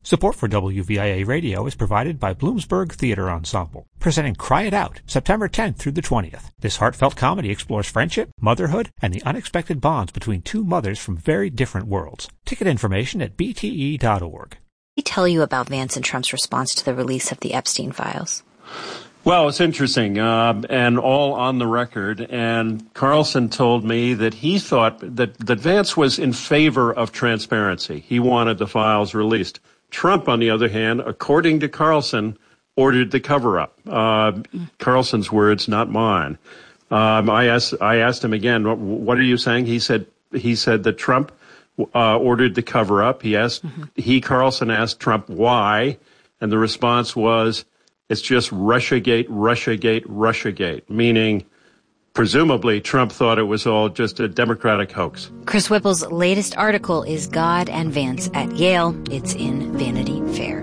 Support for WVIA Radio is provided by Bloomsburg Theater Ensemble, presenting Cry It Out, September 10th through the 20th. This heartfelt comedy explores friendship, motherhood, and the unexpected bonds between two mothers from very different worlds. Ticket information at bte.org. Let me tell you about Vance and Trump's response to the release of the Epstein files. Well, it's interesting, and all on the record. And Carlson told me that he thought that Vance was in favor of transparency. He wanted the files released. Trump, on the other hand, according to Carlson, ordered the cover-up. Carlson's words, not mine. I asked him again, what are you saying? He said that Trump ordered the cover-up. Carlson asked Trump why, and the response was, it's just Russiagate, Russiagate, Russiagate, meaning presumably Trump thought it was all just a Democratic hoax. Chris Whipple's latest article is God and Vance at Yale. It's in Vanity Fair.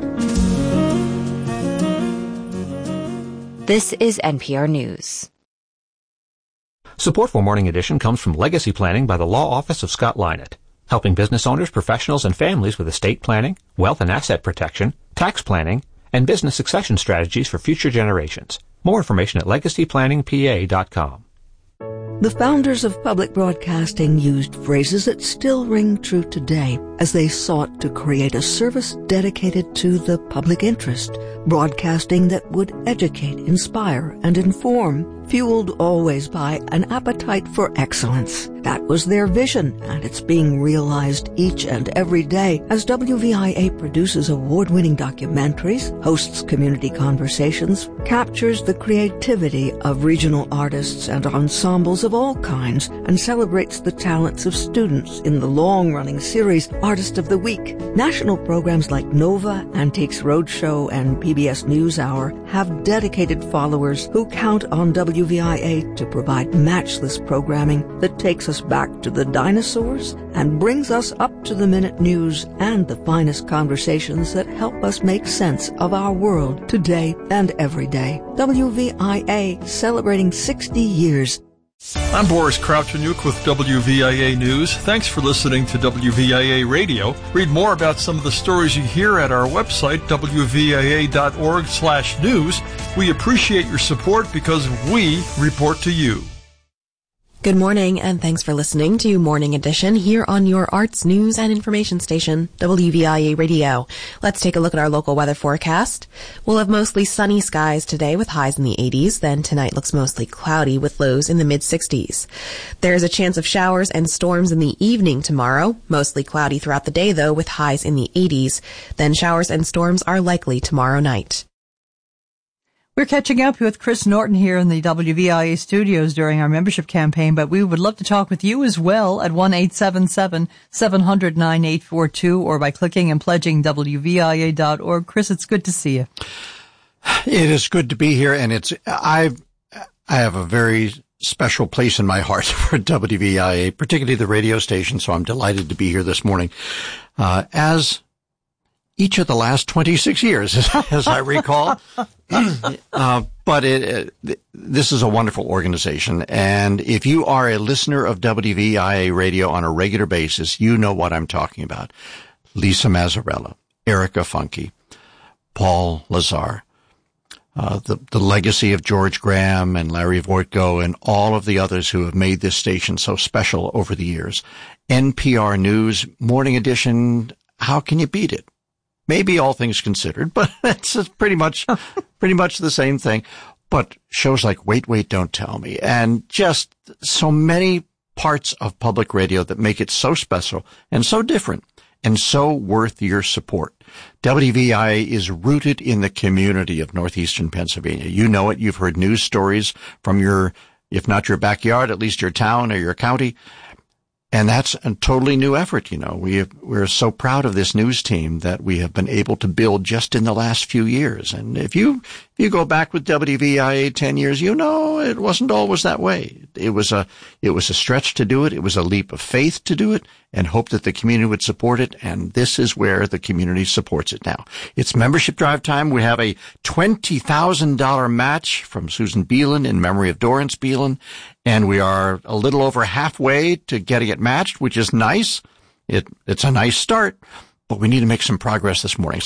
This is NPR News. Support for Morning Edition comes from Legacy Planning by the Law Office of Scott Lynott, helping business owners, professionals, and families with estate planning, wealth and asset protection, tax planning, and business succession strategies for future generations. More information at legacyplanningpa.com. The founders of public broadcasting used phrases that still ring true today as they sought to create a service dedicated to the public interest, broadcasting that would educate, inspire, and inform, fueled always by an appetite for excellence. That was their vision, and it's being realized each and every day as WVIA produces award-winning documentaries, hosts community conversations, captures the creativity of regional artists and ensembles of all kinds, and celebrates the talents of students in the long-running series Artist of the Week. National programs like Nova, Antiques Roadshow, and PBS NewsHour have dedicated followers who count on WVIA to provide matchless programming that takes us back to the dinosaurs and brings us up to the minute news and the finest conversations that help us make sense of our world today and every day. WVIA celebrating 60 years. I'm Boris Kravchuk with WVIA News. Thanks for listening to WVIA Radio. Read more about some of the stories you hear at our website, wvia.org/news. We appreciate your support because we report to you. Good morning, and thanks for listening to Morning Edition here on your arts, news, and information station, WVIA Radio. Let's take a look at our local weather forecast. We'll have mostly sunny skies today with highs in the 80s. Then tonight looks mostly cloudy with lows in the mid-60s. There's a chance of showers and storms in the evening tomorrow. Mostly cloudy throughout the day, though, with highs in the 80s. Then showers and storms are likely tomorrow night. We're catching up with Chris Norton here in the WVIA studios during our membership campaign, but we would love to talk with you as well at 1-877-700-9842 or by clicking and pledging WVIA.org. Chris, it's good to see you. It is good to be here, and I have a very special place in my heart for WVIA, particularly the radio station, so I'm delighted to be here this morning. As each of the last 26 years, as I recall. But this is a wonderful organization. And if you are a listener of WVIA Radio on a regular basis, you know what I'm talking about. Lisa Mazzarella, Erica Funke, Paul Lazar, the legacy of George Graham and Larry Voitko and all of the others who have made this station so special over the years. NPR News, Morning Edition, how can you beat it? Maybe All Things Considered, but it's pretty much the same thing. But shows like Wait, Wait, Don't Tell Me, and just so many parts of public radio that make it so special and so different and so worth your support. WVIA is rooted in the community of northeastern Pennsylvania. You know it. You've heard news stories from your, if not your backyard, at least your town or your county. And that's a totally new effort, you know. We're so proud of this news team that we have been able to build just in the last few years. And if you go back with WVIA 10 years, you know it wasn't always that way. It was a stretch to do it. It was a leap of faith to do it and hope that the community would support it. And this is where the community supports it now. It's membership drive time. We have a $20,000 match from Susan Beelan in memory of Dorrance Beelan. And we are a little over halfway to getting it matched, which is nice. It's a nice start, but we need to make some progress this morning.